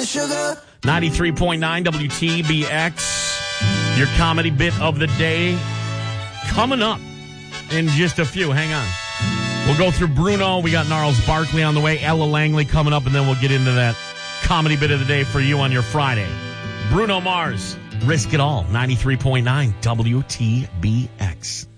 and sugar. 93.9 WTBX. Your comedy bit of the day coming up in just a few. Hang on. We'll go through Bruno. We got Gnarls Barkley on the way. Ella Langley coming up, and then we'll get into that comedy bit of the day for you on your Friday. Bruno Mars, Risk It All, 93.9 WTBX.